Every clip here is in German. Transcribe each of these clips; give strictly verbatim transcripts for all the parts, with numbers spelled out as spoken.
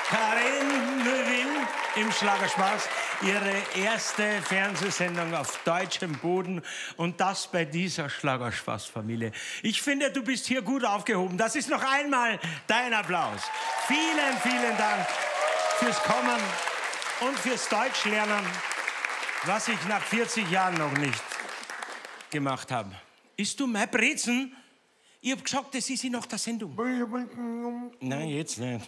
Karin Will im Schlagerspaß. Ihre erste Fernsehsendung auf deutschem Boden und das bei dieser Schlagerspaß-Familie. Ich finde, du bist hier gut aufgehoben. Das ist noch einmal dein Applaus. Vielen, vielen Dank fürs Kommen und fürs Deutschlernen, was ich nach vierzig Jahren noch nicht gemacht habe. Isst du mein Brezen? Ich hab gesagt, das ist in nach der Sendung. Nein, jetzt nicht.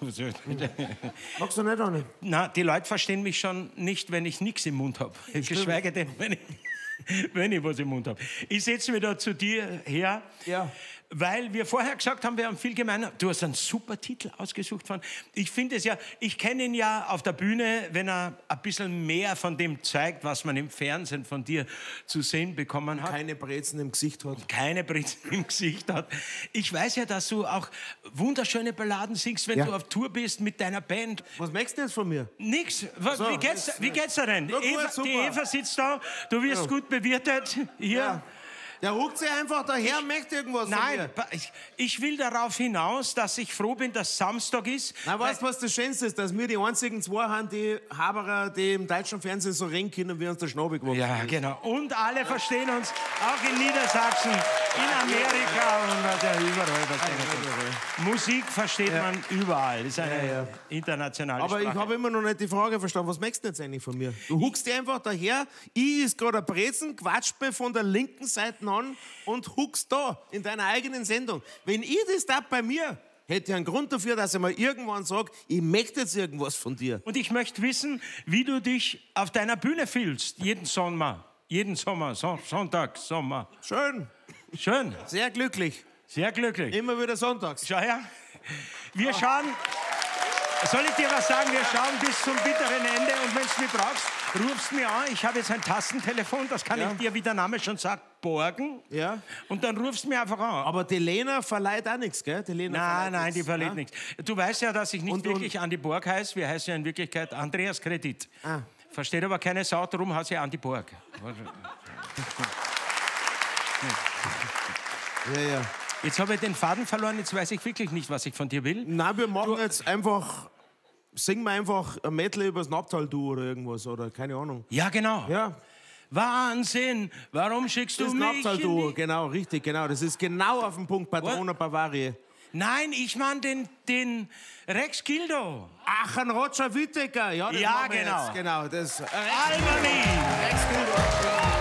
Magst du nicht, Anne? Nein, die Leute verstehen mich schon nicht, wenn ich nichts im Mund habe. Geschweige denn, wenn ich, wenn ich was im Mund habe. Ich setze mich da zu dir her, Ja. weil wir vorher gesagt haben, wir haben viel gemein. Du hast einen super Titel ausgesucht. Von. Ich finde es ja, ich kenne ihn ja auf der Bühne, wenn er ein bisschen mehr von dem zeigt, was man im Fernsehen von dir zu sehen bekommen hat. Keine Brezen im Gesicht hat. Keine Brezen im Gesicht hat. Ich weiß ja, dass du auch wunderschöne Balladen singst, wenn Ja. du auf Tour bist mit deiner Band. Was möchtest du jetzt von mir? Nix. Was, So, wie, geht's, jetzt, wie geht's dir denn? Na gut, Eva, super. die Eva sitzt da, du wirst Ja. gut bewirtet. Hier. Ja. Der ruckt sich einfach daher, Ich- möchte irgendwas von Nein, mir. pa- ich, ich will darauf hinaus, dass ich froh bin, dass Samstag ist. Na, weißt du, was das Schönste ist? Dass wir die einzigen zwei haben, die Haberer, die im deutschen Fernsehen so reden können, wie uns der Schnabel gewachsen Ja, ist. genau. Und alle verstehen uns, auch in Niedersachsen, in Amerika und was ja überall. Was Musik versteht man überall. Das ist eine Ja, ja. internationale Aber ich Sprache. habe immer noch nicht die Frage verstanden, was möchtest du jetzt eigentlich von mir? Du huckst dir einfach daher, ich ist gerade ein Brezen, quatscht mir von der linken Seite an und huckst da in deiner eigenen Sendung. Wenn ich das da bei mir, hätte ich einen Grund dafür, dass ich mal irgendwann sage, ich möchte jetzt irgendwas von dir. Und ich möchte wissen, wie du dich auf deiner Bühne fühlst, jeden Sommer. Jeden Sommer, Son Sonntag, Sommer. Schön, Schön, sehr glücklich, sehr glücklich. immer wieder sonntags. Schau her. Wir schauen, soll ich dir was sagen? Wir schauen bis zum bitteren Ende und wenn du mich brauchst, rufst mir an. Ich habe jetzt ein Tastentelefon, das kann Ja. ich dir, wie der Name schon sagt, borgen. Ja. Und dann rufst du mir einfach an. Aber die Lena verleiht auch nichts, gell? Die Lena Nein, verleiht nein, nichts, die verliert ja? nichts. Du weißt ja, dass ich nicht Und- wirklich Andi Borg heiße. Wir heißen ja in Wirklichkeit Andreas Kredit. Ah. Versteht aber keine Sau, darum heiße ich Andi Borg. Ja, ja. Jetzt habe ich den Faden verloren, jetzt weiß ich wirklich nicht, was ich von dir will. Nein, wir machen jetzt einfach, singen wir einfach ein Medley über das Napptal-Duo oder irgendwas, oder keine Ahnung. Ja, genau. Ja, Wahnsinn, warum schickst du das mich in Napptal-Duo, die... genau, richtig, genau. Das ist genau auf den Punkt, Patrona Bavaria. Nein, ich meine den, den Rex Gildo. Ach, ein Roger Whittaker, ja, das Ja, machen wir genau. Jetzt. Genau, das. Äh, Albany. Rex Gildo.